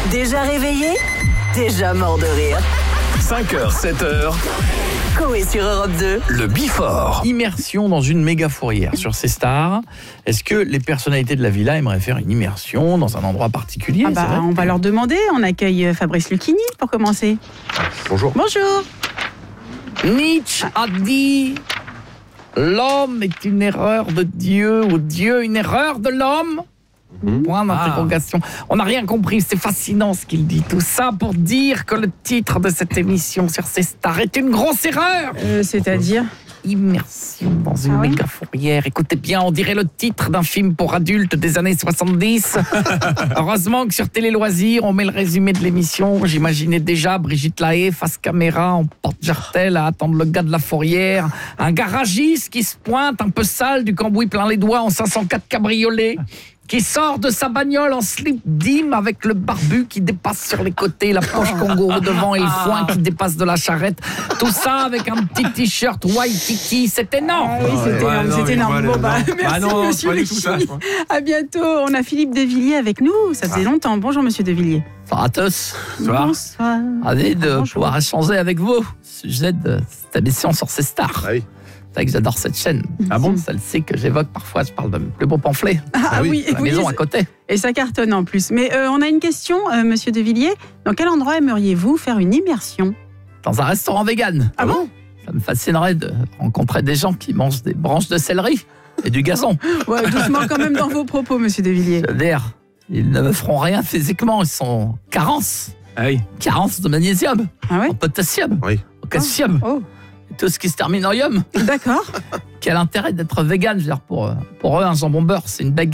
Déjà réveillé? Déjà mort de rire. 5h, 7h, Coé sur Europe 2. le Before. Immersion dans une méga fourrière sur ces stars. Est-ce que les personnalités de la villa aimeraient faire une immersion dans un endroit particulier? C'est vrai On va leur demander. On accueille Fabrice Lucchini pour commencer. Bonjour. Bonjour. Nietzsche a dit l'homme est une erreur de Dieu ou Dieu une erreur de l'homme. Point d'interrogation. On n'a rien compris, c'est fascinant ce qu'il dit. Tout ça pour dire que le titre de cette émission sur ces stars est une grosse erreur. C'est-à-dire Immersion dans une oui méga fourrière. Écoutez bien, on dirait le titre d'un film pour adultes des années 70. Heureusement que sur Télé Loisirs, on met le résumé de l'émission. J'imaginais déjà Brigitte Lahaie face caméra en porte-jartel à attendre le gars de la fourrière. Un garagiste qui se pointe un peu sale, du cambouis plein les doigts en 504 cabriolet, qui sort de sa bagnole en slip dim avec le barbu qui dépasse sur les côtés, la poche kangourou devant et le foin qui dépasse de la charrette. Tout ça avec un petit t-shirt Waikiki. C'est énorme. Oui, c'était énorme. Bon, merci, non, monsieur c'est pas du tout ça, Lucchini. je crois. À bientôt. On a Philippe Devilliers avec nous. Ça faisait longtemps. Bonjour, monsieur Devilliers. Bonsoir à tous. Bonsoir. Ravi de Bonjour. pouvoir échanger avec vous au sujet de cette émission sur ces stars. Ah oui. C'est vrai que j'adore cette chaîne. Ah bon? Celle-ci que j'évoque parfois, je parle de mes plus beaux pamphlets. Ah oui, La maison à côté. Et ça cartonne en plus. Mais on a une question, monsieur Devilliers. Dans quel endroit aimeriez-vous faire une immersion? Dans un restaurant vegan. Ah bon? Ça me fascinerait de rencontrer des gens qui mangent des branches de céleri et du gazon. Ouais, doucement quand même dans vos propos, monsieur Devilliers. C'est-à-dire, ils ne me feront rien physiquement, ils sont carence de magnésium, Ah ouais? en potassium, Oui. en calcium, Oh, et tout ce qui se termine en ium. d'accord. Quel intérêt d'être vegan? Je veux dire, pour eux, un jambon beurre, c'est une baguette